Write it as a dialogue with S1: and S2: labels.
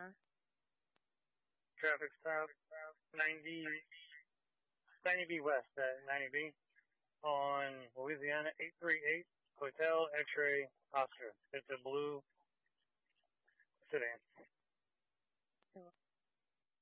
S1: Traffic stop 90B West at 90B on Louisiana 838 Hotel X-Ray Oscar. It's a blue sedan.